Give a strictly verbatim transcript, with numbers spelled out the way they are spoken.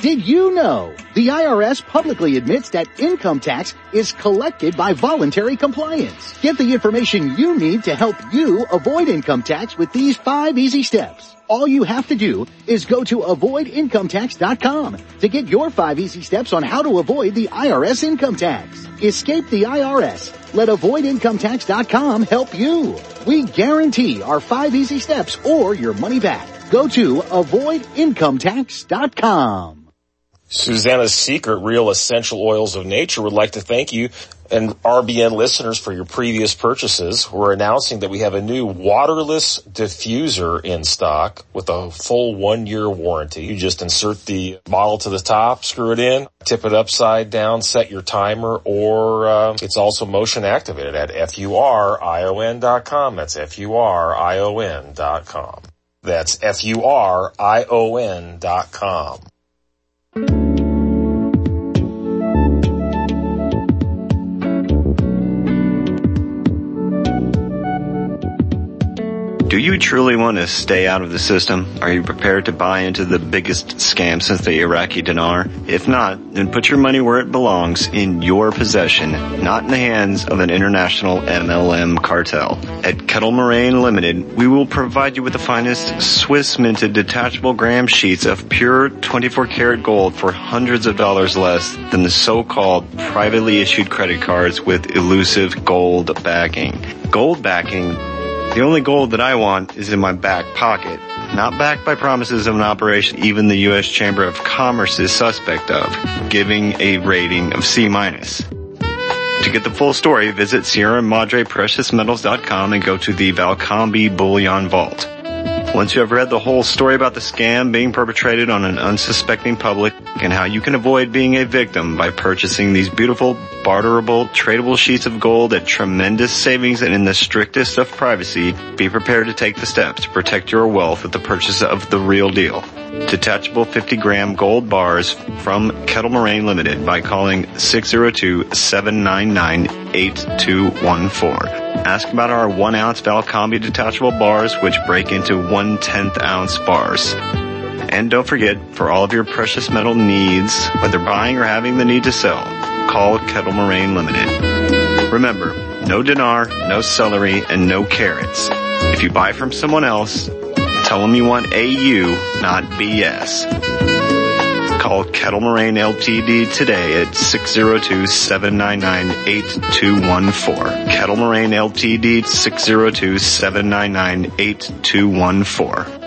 Did you know the I R S publicly admits that income tax is collected by voluntary compliance? Get the information you need to help you avoid income tax with these five easy steps. All you have to do is go to avoid income tax dot com to get your five easy steps on how to avoid the I R S income tax. Escape the I R S. Let avoid income tax dot com help you. We guarantee our five easy steps or your money back. Go to avoid income tax dot com. Susanna's Secret Real Essential Oils of Nature would like to thank you and R B N listeners for your previous purchases. We're announcing that we have a new waterless diffuser in stock with a full one-year warranty. You just insert the bottle to the top, screw it in, tip it upside down, set your timer, or uh, it's also motion activated at F U R I O N dot com. That's F U R I O N dot com. That's F U R I O N dot com. Do you truly want to stay out of the system? Are you prepared to buy into the biggest scam since the Iraqi dinar? If not, then put your money where it belongs, in your possession, not in the hands of an international M L M cartel. At Kettle Moraine Limited, we will provide you with the finest Swiss-minted detachable gram sheets of pure twenty-four karat gold for hundreds of dollars less than the so-called privately issued credit cards with elusive gold backing. Gold backing? The only gold that I want is in my back pocket, not backed by promises of an operation even the U S Chamber of Commerce is suspect of, giving a rating of C minus. To get the full story, visit Sierra Madre Precious Metals dot com and go to the Valcombe Bullion Vault. Once you have read the whole story about the scam being perpetrated on an unsuspecting public and how you can avoid being a victim by purchasing these beautiful, barterable, tradable sheets of gold at tremendous savings and in the strictest of privacy, be prepared to take the steps to protect your wealth with the purchase of the real deal. Detachable fifty gram gold bars from Kettle Moraine Limited by calling six oh two, seven nine nine, eight two one four. Ask about our one ounce Valcombe detachable bars, which break into one tenth ounce bars. And don't forget, for all of your precious metal needs, whether buying or having the need to sell, call Kettle Moraine Limited. Remember, no dinar, no celery, and no carrots. If you buy from someone else, tell them you want A U, not B S. Call Kettle Moraine L T D today at six oh two, seven nine nine, eight two one four. Kettle Moraine L T D, six oh two, seven nine nine, eight two one four.